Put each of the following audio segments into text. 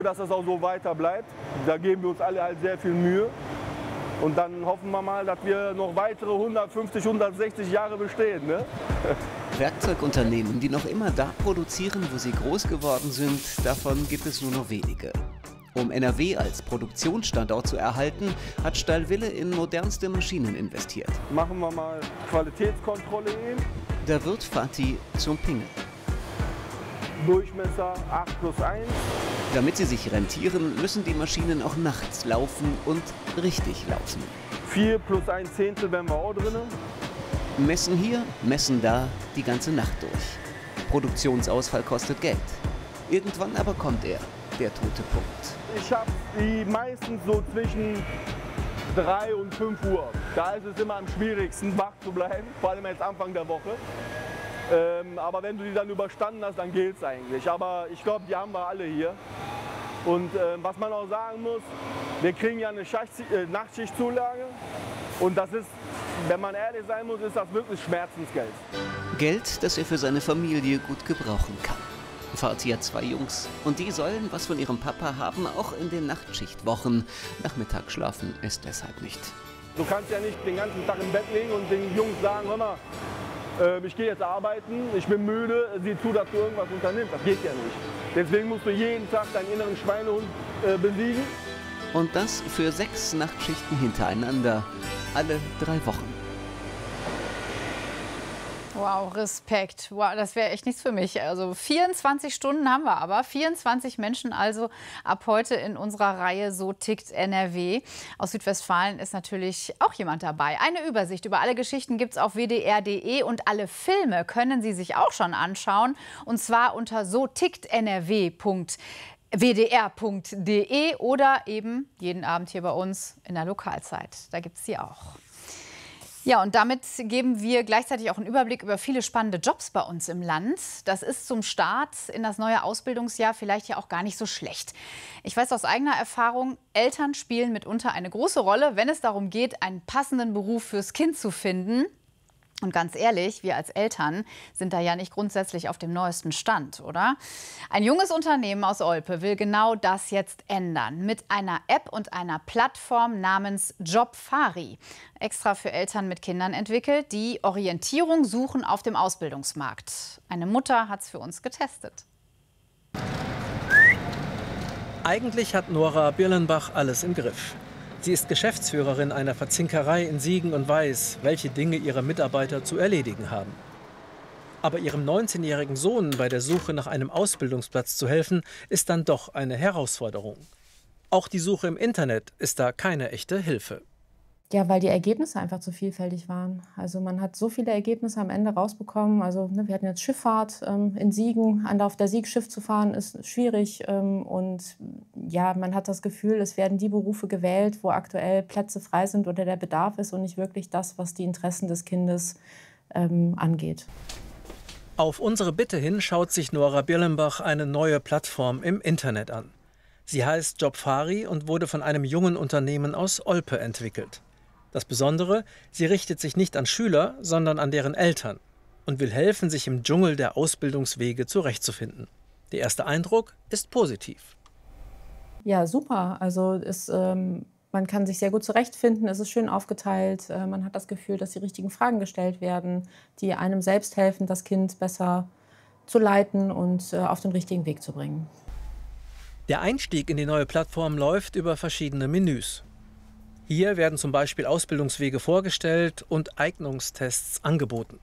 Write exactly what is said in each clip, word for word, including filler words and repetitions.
Dass das auch so weiter bleibt. Da geben wir uns alle halt sehr viel Mühe. Und dann hoffen wir mal, dass wir noch weitere hundertfünfzig, hundertsechzig Jahre bestehen. Ne? Werkzeugunternehmen, die noch immer da produzieren, wo sie groß geworden sind, davon gibt es nur noch wenige. Um N R W als Produktionsstandort zu erhalten, hat Stahlwille in modernste Maschinen investiert. Machen wir mal Qualitätskontrolle eben. Da wird Fatih zum Pingel. Durchmesser acht plus eins. Damit sie sich rentieren, müssen die Maschinen auch nachts laufen und richtig laufen. vier plus ein Zehntel wären wir auch drin. Messen hier, messen da, die ganze Nacht durch. Produktionsausfall kostet Geld. Irgendwann aber kommt er, der tote Punkt. Ich habe die meistens so zwischen drei und fünf Uhr. Da ist es immer am schwierigsten, wach zu bleiben, vor allem jetzt Anfang der Woche. Ähm, aber wenn du die dann überstanden hast, dann gilt es eigentlich. Aber ich glaube, die haben wir alle hier. Und äh, was man auch sagen muss, wir kriegen ja eine Schacht, äh, Nachtschichtzulage. Und das ist, wenn man ehrlich sein muss, ist das wirklich Schmerzensgeld. Geld, das er für seine Familie gut gebrauchen kann. Fatih hat zwei Jungs und die sollen was von ihrem Papa haben, auch in den Nachtschichtwochen. Nachmittagsschlafen ist deshalb nicht. Du kannst ja nicht den ganzen Tag im Bett liegen und den Jungs sagen, hör mal, äh, ich gehe jetzt arbeiten, ich bin müde, sieh zu, dass du irgendwas unternimmst. Das geht ja nicht. Deswegen musst du jeden Tag deinen inneren Schweinehund äh, besiegen. Und das für sechs Nachtschichten hintereinander, alle drei Wochen. Wow, Respekt. Wow, das wäre echt nichts für mich. Also vierundzwanzig Stunden haben wir aber. vierundzwanzig Menschen also ab heute in unserer Reihe So tickt N R W. Aus Südwestfalen ist natürlich auch jemand dabei. Eine Übersicht über alle Geschichten gibt es auf w d r punkt d e und alle Filme können Sie sich auch schon anschauen. Und zwar unter so tickt n r w punkt w d r punkt d e oder eben jeden Abend hier bei uns in der Lokalzeit. Da gibt es sie auch. Ja, und damit geben wir gleichzeitig auch einen Überblick über viele spannende Jobs bei uns im Land. Das ist zum Start in das neue Ausbildungsjahr vielleicht ja auch gar nicht so schlecht. Ich weiß aus eigener Erfahrung, Eltern spielen mitunter eine große Rolle, wenn es darum geht, einen passenden Beruf fürs Kind zu finden. Und ganz ehrlich, wir als Eltern sind da ja nicht grundsätzlich auf dem neuesten Stand, oder? Ein junges Unternehmen aus Olpe will genau das jetzt ändern. Mit einer App und einer Plattform namens Jobfari. Extra für Eltern mit Kindern entwickelt, die Orientierung suchen auf dem Ausbildungsmarkt. Eine Mutter hat es für uns getestet. Eigentlich hat Nora Birlenbach alles im Griff. Sie ist Geschäftsführerin einer Verzinkerei in Siegen und weiß, welche Dinge ihre Mitarbeiter zu erledigen haben. Aber ihrem neunzehnjährigen Sohn bei der Suche nach einem Ausbildungsplatz zu helfen, ist dann doch eine Herausforderung. Auch die Suche im Internet ist da keine echte Hilfe. Ja, weil die Ergebnisse einfach zu vielfältig waren. Also man hat so viele Ergebnisse am Ende rausbekommen. Also ne, wir hatten jetzt Schifffahrt ähm, in Siegen. An auf der Sieg Schiff zu fahren ist schwierig. Ähm, und ja, man hat das Gefühl, es werden die Berufe gewählt, wo aktuell Plätze frei sind oder der Bedarf ist und nicht wirklich das, was die Interessen des Kindes ähm, angeht. Auf unsere Bitte hin schaut sich Nora Birlenbach eine neue Plattform im Internet an. Sie heißt Jobfari und wurde von einem jungen Unternehmen aus Olpe entwickelt. Das Besondere, sie richtet sich nicht an Schüler, sondern an deren Eltern und will helfen, sich im Dschungel der Ausbildungswege zurechtzufinden. Der erste Eindruck ist positiv. Ja, super. Also es, ähm, man kann sich sehr gut zurechtfinden, es ist schön aufgeteilt. Äh, man hat das Gefühl, dass die richtigen Fragen gestellt werden, die einem selbst helfen, das Kind besser zu leiten und äh, auf den richtigen Weg zu bringen. Der Einstieg in die neue Plattform läuft über verschiedene Menüs. Hier werden zum Beispiel Ausbildungswege vorgestellt und Eignungstests angeboten.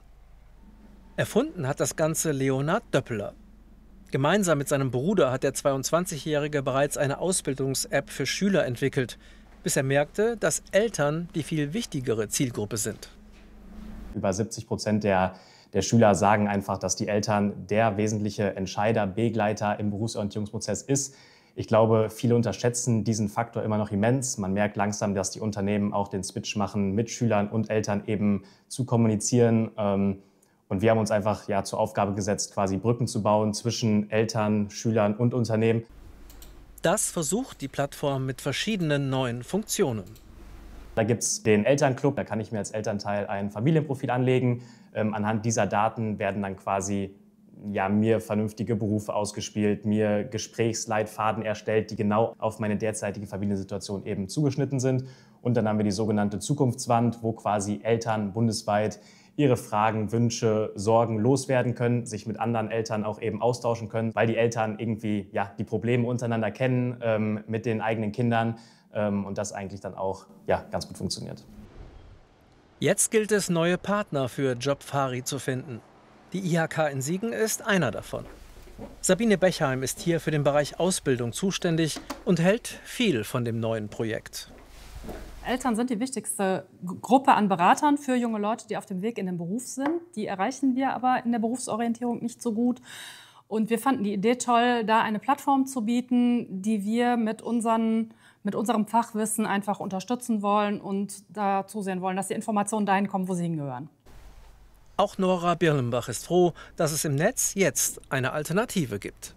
Erfunden hat das Ganze Leonhard Döppeler. Gemeinsam mit seinem Bruder hat der zweiundzwanzigjährige bereits eine Ausbildungs-App für Schüler entwickelt, bis er merkte, dass Eltern die viel wichtigere Zielgruppe sind. Über siebzig Prozent der, der Schüler sagen einfach, dass die Eltern der wesentliche Entscheider, Begleiter im Berufsorientierungsprozess ist. Ich glaube, viele unterschätzen diesen Faktor immer noch immens. Man merkt langsam, dass die Unternehmen auch den Switch machen, mit Schülern und Eltern eben zu kommunizieren. Und wir haben uns einfach ja, zur Aufgabe gesetzt, quasi Brücken zu bauen zwischen Eltern, Schülern und Unternehmen. Das versucht die Plattform mit verschiedenen neuen Funktionen. Da gibt es den Elternclub, da kann ich mir als Elternteil ein Familienprofil anlegen. Ähm, anhand dieser Daten werden dann quasi ja, mir vernünftige Berufe ausgespielt, mir Gesprächsleitfaden erstellt, die genau auf meine derzeitige Familiensituation eben zugeschnitten sind. Und dann haben wir die sogenannte Zukunftswand, wo quasi Eltern bundesweit ihre Fragen, Wünsche, Sorgen loswerden können, sich mit anderen Eltern auch eben austauschen können, weil die Eltern irgendwie ja, die Probleme untereinander kennen ähm, mit den eigenen Kindern ähm, und das eigentlich dann auch ja, ganz gut funktioniert. Jetzt gilt es, neue Partner für Jobfari zu finden. Die I H K in Siegen ist einer davon. Sabine Bechheim ist hier für den Bereich Ausbildung zuständig und hält viel von dem neuen Projekt. Eltern sind die wichtigste Gruppe an Beratern für junge Leute, die auf dem Weg in den Beruf sind. Die erreichen wir aber in der Berufsorientierung nicht so gut. Und wir fanden die Idee toll, da eine Plattform zu bieten, die wir mit, unseren, mit unserem Fachwissen einfach unterstützen wollen und da zusehen wollen, dass die Informationen dahin kommen, wo sie hingehören. Auch Nora Birlenbach ist froh, dass es im Netz jetzt eine Alternative gibt.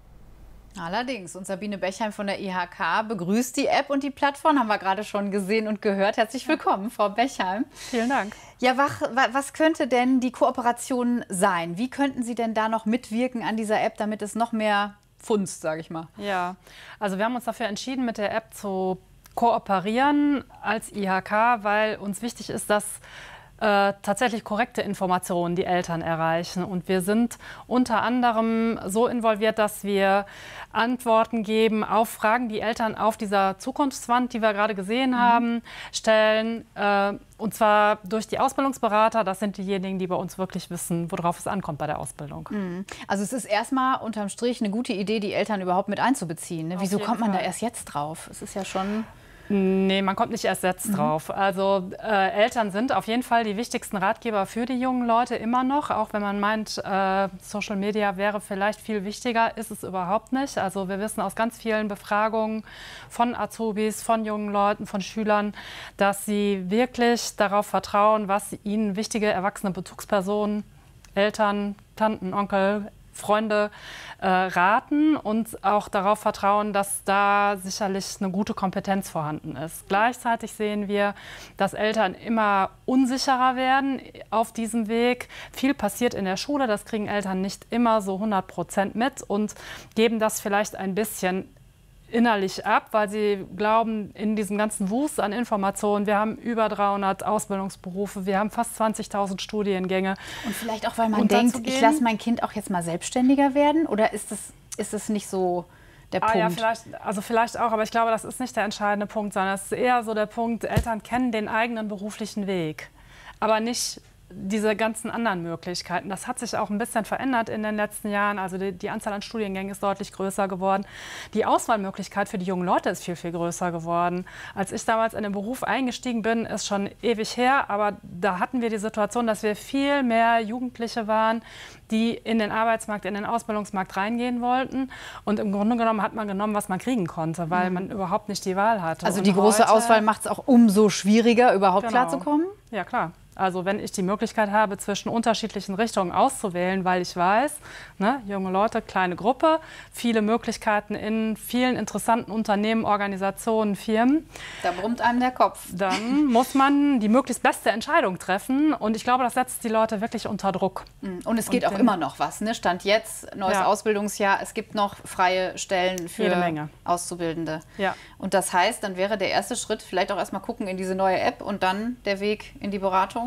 Allerdings. Und Sabine Bechheim von der I H K begrüßt die App und die Plattform, haben wir gerade schon gesehen und gehört. Herzlich willkommen, Frau Bechheim. Vielen Dank. Ja, was könnte denn die Kooperation sein? Wie könnten Sie denn da noch mitwirken an dieser App, damit es noch mehr funzt, sage ich mal? Ja, also wir haben uns dafür entschieden, mit der App zu kooperieren als I H K, weil uns wichtig ist, dass Äh, tatsächlich korrekte Informationen die Eltern erreichen. Und wir sind unter anderem so involviert, dass wir Antworten geben auf Fragen, die Eltern auf dieser Zukunftswand, die wir gerade gesehen mhm. haben, stellen. Äh, und zwar durch die Ausbildungsberater. Das sind diejenigen, die bei uns wirklich wissen, worauf es ankommt bei der Ausbildung. Mhm. Also es ist erstmal unterm Strich eine gute Idee, die Eltern überhaupt mit einzubeziehen. Ne? Wieso kommt man Fall. da erst jetzt drauf? Es ist ja schon... Nee, man kommt nicht erst jetzt drauf. Mhm. Also äh, Eltern sind auf jeden Fall die wichtigsten Ratgeber für die jungen Leute immer noch. Auch wenn man meint, äh, Social Media wäre vielleicht viel wichtiger, ist es überhaupt nicht. Also wir wissen aus ganz vielen Befragungen von Azubis, von jungen Leuten, von Schülern, dass sie wirklich darauf vertrauen, was ihnen wichtige erwachsene Bezugspersonen, Eltern, Tanten, Onkel, Freunde äh, raten und auch darauf vertrauen, dass da sicherlich eine gute Kompetenz vorhanden ist. Gleichzeitig sehen wir, dass Eltern immer unsicherer werden auf diesem Weg. Viel passiert in der Schule, das kriegen Eltern nicht immer so hundert Prozent mit und geben das vielleicht ein bisschen innerlich ab, weil sie glauben, in diesem ganzen Wust an Informationen, wir haben über dreihundert Ausbildungsberufe, wir haben fast zwanzigtausend Studiengänge. Und vielleicht auch, weil man denkt, ich lasse mein Kind auch jetzt mal selbstständiger werden? Oder ist das, ist das nicht so der ah, Punkt? Ja, vielleicht, also vielleicht auch, aber ich glaube, das ist nicht der entscheidende Punkt, sondern es ist eher so der Punkt, Eltern kennen den eigenen beruflichen Weg, aber nicht diese ganzen anderen Möglichkeiten. Das hat sich auch ein bisschen verändert in den letzten Jahren. Also die, die Anzahl an Studiengängen ist deutlich größer geworden. Die Auswahlmöglichkeit für die jungen Leute ist viel, viel größer geworden. Als ich damals in den Beruf eingestiegen bin, ist schon ewig her, aber da hatten wir die Situation, dass wir viel mehr Jugendliche waren, die in den Arbeitsmarkt, in den Ausbildungsmarkt reingehen wollten. Und im Grunde genommen hat man genommen, was man kriegen konnte, weil man überhaupt nicht die Wahl hatte. Also Und die große heute, Auswahl macht es auch umso schwieriger, überhaupt genau. klarzukommen? Ja, klar. Also wenn ich die Möglichkeit habe, zwischen unterschiedlichen Richtungen auszuwählen, weil ich weiß, ne, junge Leute, kleine Gruppe, viele Möglichkeiten in vielen interessanten Unternehmen, Organisationen, Firmen. Da brummt einem der Kopf. Dann muss man die möglichst beste Entscheidung treffen. Und ich glaube, das setzt die Leute wirklich unter Druck. Und es geht Und auch immer noch was. Ne? Stand jetzt, neues ja. Ausbildungsjahr, es gibt noch freie Stellen für Jede Menge. Auszubildende. Ja. Und das heißt, dann wäre der erste Schritt vielleicht auch erstmal gucken in diese neue App und dann der Weg in die Beratung.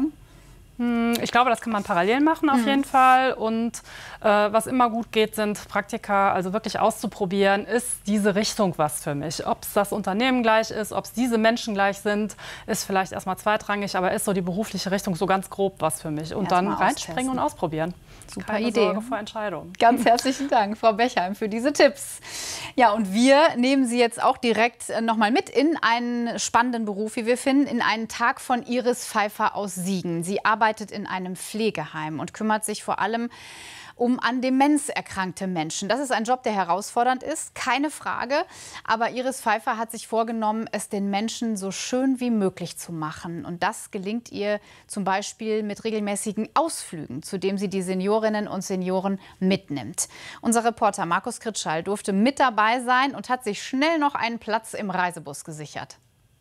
Ich glaube, das kann man parallel machen auf mhm. jeden Fall. Und äh, was immer gut geht, sind Praktika, also wirklich auszuprobieren, ist diese Richtung was für mich. Ob es das Unternehmen gleich ist, ob es diese Menschen gleich sind, ist vielleicht erstmal zweitrangig, aber ist so die berufliche Richtung so ganz grob was für mich. Und erst dann reinspringen und ausprobieren. Super Keine Idee. Sorge vor Entscheidungen. Ganz herzlichen Dank, Frau Bechheim, für diese Tipps. Ja, und wir nehmen Sie jetzt auch direkt noch mal mit in einen spannenden Beruf, wie wir finden, in einen Tag von Iris Pfeiffer aus Siegen. Sie arbeitet in einem Pflegeheim und kümmert sich vor allem um an Demenz erkrankte Menschen. Das ist ein Job, der herausfordernd ist, keine Frage. Aber Iris Pfeiffer hat sich vorgenommen, es den Menschen so schön wie möglich zu machen. Und das gelingt ihr zum Beispiel mit regelmäßigen Ausflügen, zu denen sie die Seniorinnen und Senioren mitnimmt. Unser Reporter Markus Kritschall durfte mit dabei sein und hat sich schnell noch einen Platz im Reisebus gesichert.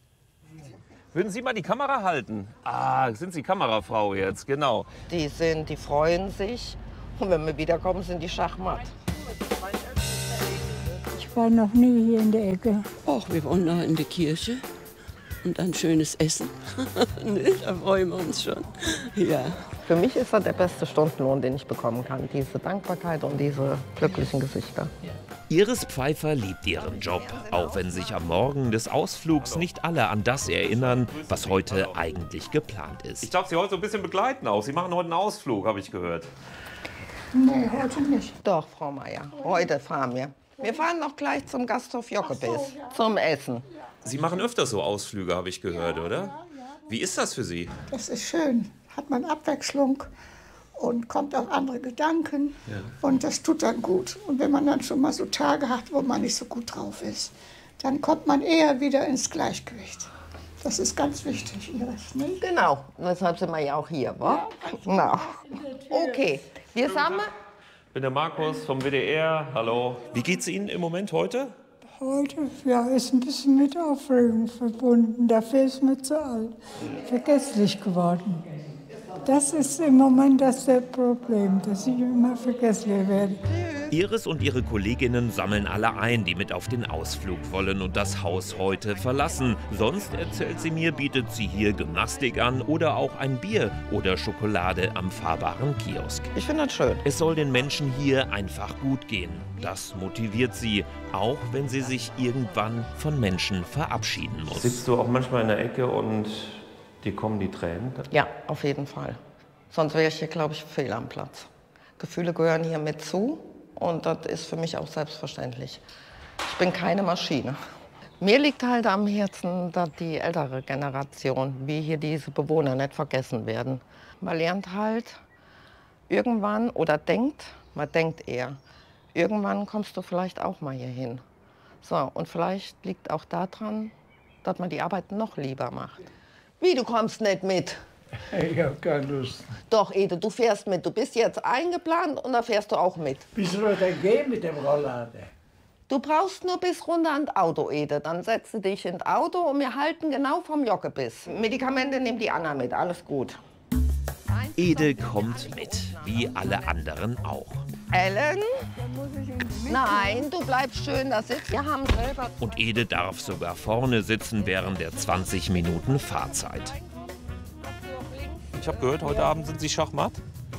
Würden Sie mal die Kamera halten? Ah, sind Sie Kamerafrau jetzt, genau. Die, sind, die freuen sich Und wenn wir wiederkommen, sind die Schachmatt. Ich war noch nie hier in der Ecke. Och, wir wollen noch in der Kirche und ein schönes Essen. Ne, da freuen wir uns schon. Ja. Für mich ist das der beste Stundenlohn, den ich bekommen kann. Diese Dankbarkeit und diese glücklichen Gesichter. Iris Pfeiffer liebt ihren Job, auch wenn sich am Morgen des Ausflugs nicht alle an das erinnern, was heute eigentlich geplant ist. Ich darf Sie heute so ein bisschen begleiten auch. Sie machen heute einen Ausflug, habe ich gehört. Nee, heute nicht. Doch, Frau Meier, heute fahren wir. Wir fahren noch gleich zum Gasthof Jockebiss, so, ja. Zum Essen. Sie machen öfter so Ausflüge, habe ich gehört, ja, oder? Ja, ja. Wie ist das für Sie? Das ist schön. Hat man Abwechslung und kommt auf andere Gedanken. Ja. Und das tut dann gut. Und wenn man dann schon mal so Tage hat, wo man nicht so gut drauf ist, dann kommt man eher wieder ins Gleichgewicht. Das ist ganz wichtig, Iris, nicht? Genau, deshalb sind wir ja auch hier, wa? Ja, okay, wir sind Ich bin der Markus vom W D R. Hallo. Wie geht's Ihnen im Moment heute? Heute, ja, ist ein bisschen mit Aufregung verbunden. Dafür ist mir zu alt. Vergesslich geworden. Das ist im Moment das der Problem, dass ich immer vergesslicher werde. Iris und ihre Kolleginnen sammeln alle ein, die mit auf den Ausflug wollen und das Haus heute verlassen. Sonst, erzählt sie mir, bietet sie hier Gymnastik an oder auch ein Bier oder Schokolade am fahrbaren Kiosk. Ich finde das schön. Es soll den Menschen hier einfach gut gehen. Das motiviert sie, auch wenn sie sich irgendwann von Menschen verabschieden muss. Sitzt du auch manchmal in der Ecke und dir kommen die Tränen? Ja, auf jeden Fall. Sonst wäre ich hier, glaube ich, fehl am Platz. Gefühle gehören hier mit zu. Und das ist für mich auch selbstverständlich. Ich bin keine Maschine. Mir liegt halt am Herzen, dass die ältere Generation, wie hier diese Bewohner, nicht vergessen werden. Man lernt halt irgendwann oder denkt, man denkt eher, irgendwann kommst du vielleicht auch mal hier hin. So, und vielleicht liegt auch daran, dass man die Arbeit noch lieber macht. Wie, du kommst nicht mit? Ich habe keine Lust. Doch, Ede, du fährst mit. Du bist jetzt eingeplant und da fährst du auch mit. Wie soll das gehen mit dem Rolllader? Du brauchst nur bis runter ans Auto, Ede. Dann setzt du dich ins Auto und wir halten genau vom Jockebiss. Medikamente nimmt die Anna mit, alles gut. Ede kommt mit, wie alle anderen auch. Ellen? Nein, du bleibst schön da sitzen. Wir haben selber... Und Ede darf sogar vorne sitzen während der zwanzig Minuten Fahrzeit. Ich habe gehört, heute Abend sind Sie schachmatt.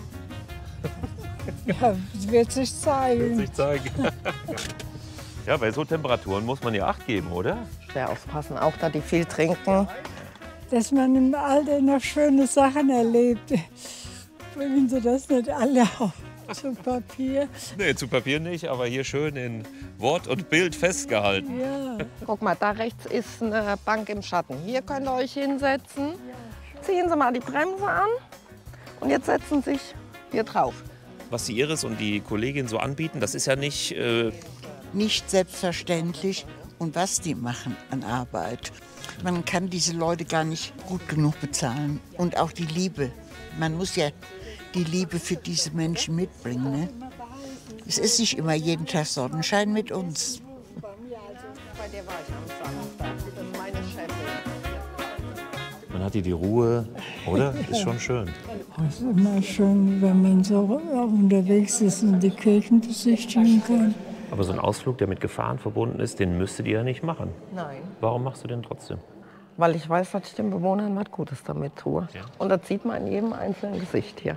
Ja, das wird sich zeigen. Wird sich zeigen. Ja, bei so Temperaturen muss man ja Acht geben, oder? Schwer aufpassen, auch da die viel trinken. Dass man im Alter noch schöne Sachen erlebt. Bringen Sie das nicht alle auf zu Papier? Nee, zu Papier nicht, aber hier schön in Wort und Bild festgehalten. Ja. Guck mal, da rechts ist eine Bank im Schatten. Hier könnt ihr euch hinsetzen. Ziehen Sie mal die Bremse an und jetzt setzen Sie sich hier drauf. Was die Iris und die Kollegin so anbieten, das ist ja nicht... Äh nicht selbstverständlich. Und was die machen an Arbeit. Man kann diese Leute gar nicht gut genug bezahlen. Und auch die Liebe. Man muss ja die Liebe für diese Menschen mitbringen. Ne? Es ist nicht immer jeden Tag Sonnenschein mit uns. Bei der war ich am Samstag. Das ist meine Chefin. Man hat hier die Ruhe, oder? Ist schon schön. Es ist immer schön, wenn man so unterwegs ist und die Kirchen besichtigen kann. Aber so ein Ausflug, der mit Gefahren verbunden ist, den müsstet ihr ja nicht machen. Nein. Warum machst du den trotzdem? Weil ich weiß, dass ich den Bewohnern was Gutes damit tue. Ja. Und das sieht man in jedem einzelnen Gesicht hier.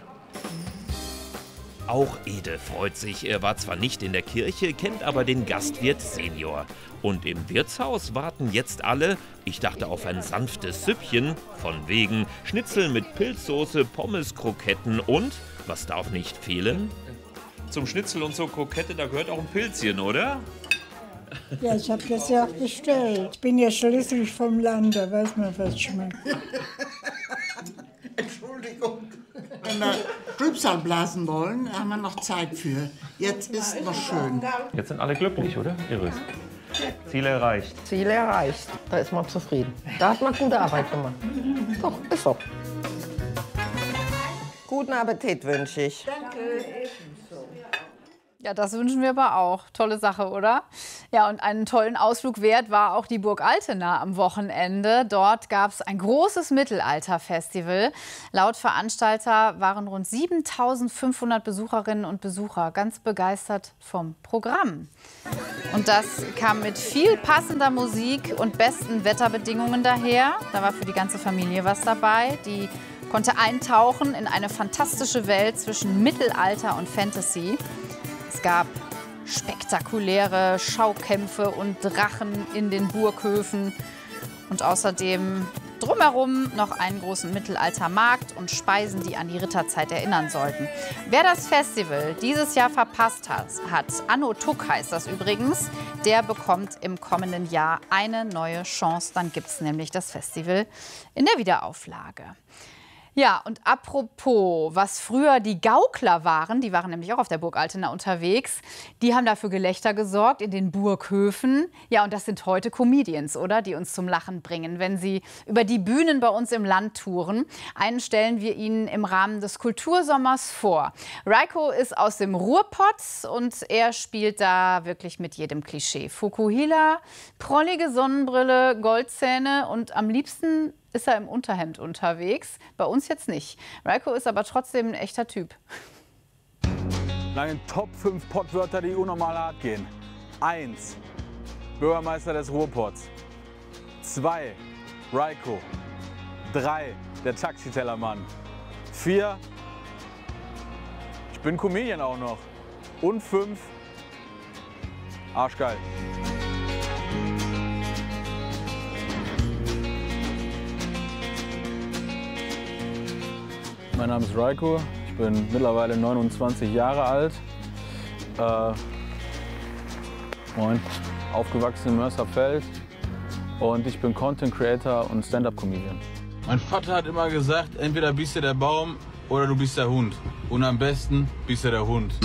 Auch Ede freut sich. Er war zwar nicht in der Kirche, kennt aber den Gastwirt Senior. Und im Wirtshaus warten jetzt alle, ich dachte auf ein sanftes Süppchen, von wegen Schnitzel mit Pilzsoße, Pommes, Kroketten und, was darf nicht fehlen? Zum Schnitzel und zur Krokette, da gehört auch ein Pilzchen, oder? Ja, ich habe das ja auch bestellt. Ich bin ja schließlich vom Land, da weiß man, was schmeckt. Entschuldigung. Wenn wir Trübsal blasen wollen, haben wir noch Zeit für. Jetzt ist noch schön. Jetzt sind alle glücklich, oder, Iris? Ziel erreicht. Ziel erreicht. Da ist man zufrieden. Da hat man gute Arbeit gemacht. Doch, ist so. Guten Appetit wünsche ich. Ja, das wünschen wir aber auch. Tolle Sache, oder? Ja. Ja, und einen tollen Ausflug wert war auch die Burg Altena am Wochenende. Dort gab es ein großes Mittelalterfestival. Laut Veranstalter waren rund siebentausendfünfhundert Besucherinnen und Besucher ganz begeistert vom Programm. Und das kam mit viel passender Musik und besten Wetterbedingungen daher. Da war für die ganze Familie was dabei. Die konnte eintauchen in eine fantastische Welt zwischen Mittelalter und Fantasy. Es gab spektakuläre Schaukämpfe und Drachen in den Burghöfen und außerdem drumherum noch einen großen Mittelaltermarkt und Speisen, die an die Ritterzeit erinnern sollten. Wer das Festival dieses Jahr verpasst hat, hat Anno Tuck heißt das übrigens, der bekommt im kommenden Jahr eine neue Chance. Dann gibt es nämlich das Festival in der Wiederauflage. Ja, und apropos, was früher die Gaukler waren, die waren nämlich auch auf der Burg Altena unterwegs, die haben dafür Gelächter gesorgt in den Burghöfen. Ja, und das sind heute Comedians, oder? Die uns zum Lachen bringen, wenn sie über die Bühnen bei uns im Land touren. Einen stellen wir Ihnen im Rahmen des Kultursommers vor. Reiko ist aus dem Ruhrpott und er spielt da wirklich mit jedem Klischee. Fukuhila, prollige Sonnenbrille, Goldzähne und am liebsten ist er im Unterhemd unterwegs. Bei uns jetzt nicht. Reiko ist aber trotzdem ein echter Typ. Lange Top fünf Pottwörter, die unnormal hart gehen. Eins, Bürgermeister des Ruhrpots. Zwei, Reiko. Drei, der Taxitellermann. Vier, ich bin Comedian auch noch. Und fünf, arschgeil. Mein Name ist Reiko, ich bin mittlerweile neunundzwanzig Jahre alt. Äh, moin. Aufgewachsen in Mörserfeld und ich bin Content Creator und Stand-Up-Comedian. Mein Vater hat immer gesagt, entweder bist du der Baum oder du bist der Hund. Und am besten bist du der Hund.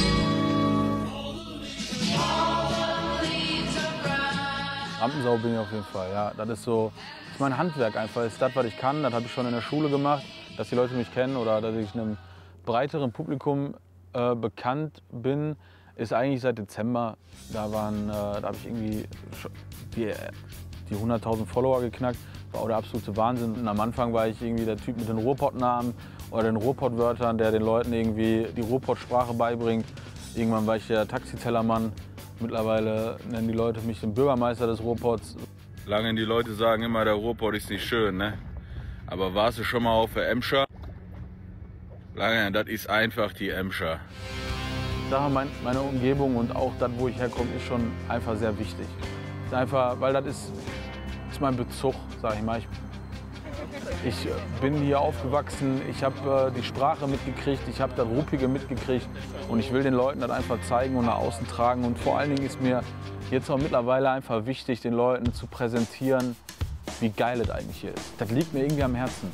Rampensau bin ich auf jeden Fall, ja. Das ist so, das ist mein Handwerk einfach. Das ist das, was ich kann. Das habe ich schon in der Schule gemacht, dass die Leute mich kennen oder dass ich einem breiteren Publikum äh, bekannt bin, ist eigentlich seit Dezember. Da waren, äh, da habe ich irgendwie die, die hunderttausend Follower geknackt. War auch der absolute Wahnsinn. Und am Anfang war ich irgendwie der Typ mit den Ruhrpott-Namen oder den Ruhrpott-Wörtern, der den Leuten irgendwie die Ruhrpott-Sprache beibringt. Irgendwann war ich der Taxitellermann. Mittlerweile nennen die Leute mich den Bürgermeister des Ruhrpots. Lange die Leute sagen immer, der Ruhrpott ist nicht schön, ne? Aber warst du schon mal auf der Emscher? Lange, das ist einfach die Emscher. Ich sage, mein, meine Umgebung und auch das, wo ich herkomme, ist schon einfach sehr wichtig. Ist einfach, weil das ist, ist mein Bezug, sag ich mal. Ich, ich bin hier aufgewachsen, ich habe äh, die Sprache mitgekriegt, ich habe das Ruppige mitgekriegt und ich will den Leuten das einfach zeigen und nach außen tragen. Und vor allen Dingen ist mir jetzt auch mittlerweile einfach wichtig, den Leuten zu präsentieren, wie geil es eigentlich hier ist. Das liegt mir irgendwie am Herzen.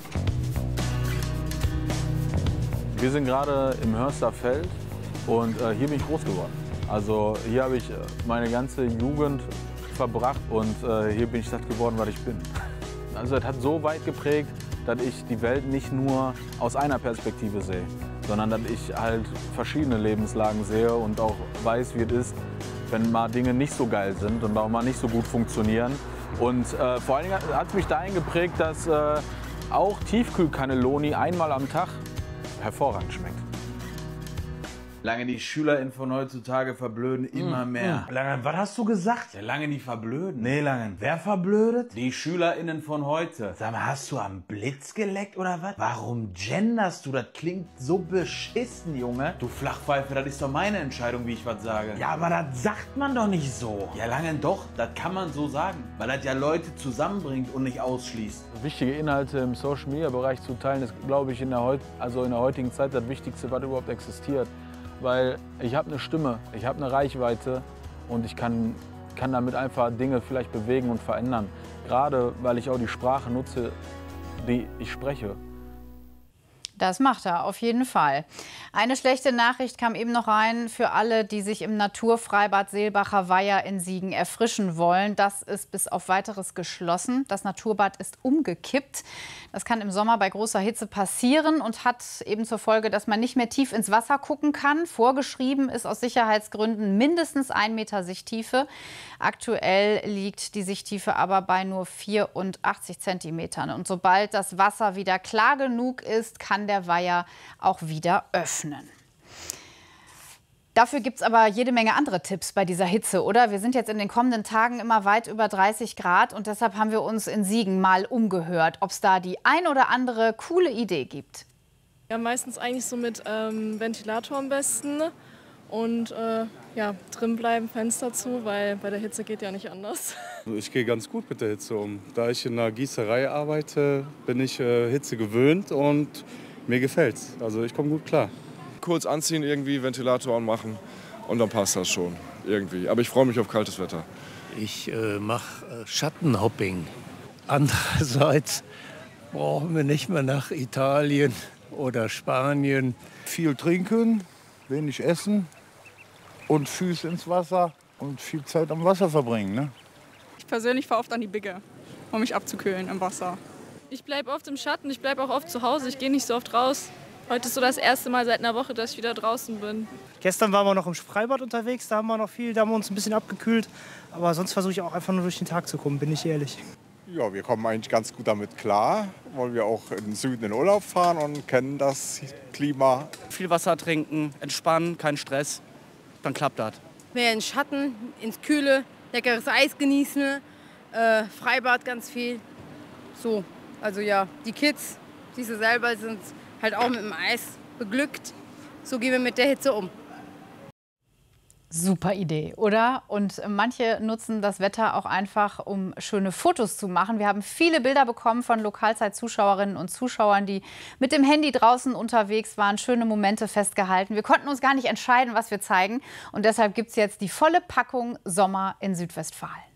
Wir sind gerade im Hörsterfeld und äh, hier bin ich groß geworden. Also hier habe ich äh, meine ganze Jugend verbracht und äh, hier bin ich das geworden, was ich bin. Also es hat so weit geprägt, dass ich die Welt nicht nur aus einer Perspektive sehe, sondern dass ich halt verschiedene Lebenslagen sehe und auch weiß, wie es ist, wenn mal Dinge nicht so geil sind und auch mal nicht so gut funktionieren. Und äh, vor allen Dingen hat es mich dahin geprägt, dass äh, auch Tiefkühlcannelloni einmal am Tag hervorragend schmeckt. Lange die SchülerInnen von heutzutage verblöden immer Mm, mehr. mm. Lange, was hast du gesagt? Ja, lange die verblöden. Nee, Lange. Wer verblödet? Die SchülerInnen von heute. Sag mal, hast du am Blitz geleckt oder was? Warum genderst du? Das klingt so beschissen, Junge. Du Flachpfeife, das ist doch meine Entscheidung, wie ich was sage. Ja, aber das sagt man doch nicht so. Ja, Lange doch, das kann man so sagen. Weil das ja Leute zusammenbringt und nicht ausschließt. Wichtige Inhalte im Social-Media-Bereich zu teilen, ist, glaube ich, in der, heut, also in der heutigen Zeit das Wichtigste, was überhaupt existiert. Weil ich habe eine Stimme, ich habe eine Reichweite und ich kann, kann damit einfach Dinge vielleicht bewegen und verändern. Gerade weil ich auch die Sprache nutze, die ich spreche. Das macht er, auf jeden Fall. Eine schlechte Nachricht kam eben noch rein für alle, die sich im Naturfreibad Seelbacher Weiher in Siegen erfrischen wollen. Das ist bis auf Weiteres geschlossen. Das Naturbad ist umgekippt. Das kann im Sommer bei großer Hitze passieren und hat eben zur Folge, dass man nicht mehr tief ins Wasser gucken kann. Vorgeschrieben ist aus Sicherheitsgründen mindestens ein Meter Sichttiefe. Aktuell liegt die Sichttiefe aber bei nur vierundachtzig Zentimetern. Und sobald das Wasser wieder klar genug ist, kann der Weiher auch wieder öffnen. Dafür gibt es aber jede Menge andere Tipps bei dieser Hitze, oder? Wir sind jetzt in den kommenden Tagen immer weit über dreißig Grad und deshalb haben wir uns in Siegen mal umgehört, ob es da die ein oder andere coole Idee gibt. Ja, meistens eigentlich so mit ähm, Ventilator am besten und äh, ja, drin bleiben, Fenster zu, weil bei der Hitze geht ja nicht anders. Ich gehe ganz gut mit der Hitze um. Da ich in einer Gießerei arbeite, bin ich äh, Hitze gewöhnt und mir gefällt's. Also ich komme gut klar. Kurz anziehen, irgendwie Ventilator anmachen und dann passt das schon irgendwie. Aber ich freue mich auf kaltes Wetter. Ich äh, mache äh, Schattenhopping. Andererseits brauchen wir nicht mehr nach Italien oder Spanien. Viel trinken, wenig essen und Füße ins Wasser und viel Zeit am Wasser verbringen. Ne? Ich persönlich fahre oft an die Bigge, um mich abzukühlen im Wasser. Ich bleibe oft im Schatten, ich bleibe auch oft zu Hause, ich gehe nicht so oft raus. Heute ist so das erste Mal seit einer Woche, dass ich wieder draußen bin. Gestern waren wir noch im Freibad unterwegs, da haben wir noch viel, da haben wir uns ein bisschen abgekühlt. Aber sonst versuche ich auch einfach nur durch den Tag zu kommen, bin ich ehrlich. Ja, wir kommen eigentlich ganz gut damit klar, weil wir auch in den Süden in Urlaub fahren und kennen das Klima. Viel Wasser trinken, entspannen, kein Stress, dann klappt das. Mehr in Schatten, ins Kühle, leckeres Eis genießen, äh, Freibad ganz viel. So, also ja, die Kids, diese selber sind halt auch mit dem Eis beglückt. So gehen wir mit der Hitze um. Super Idee, oder? Und manche nutzen das Wetter auch einfach, um schöne Fotos zu machen. Wir haben viele Bilder bekommen von Lokalzeit-Zuschauerinnen und Zuschauern, die mit dem Handy draußen unterwegs waren, schöne Momente festgehalten. Wir konnten uns gar nicht entscheiden, was wir zeigen. Und deshalb gibt es jetzt die volle Packung Sommer in Südwestfalen.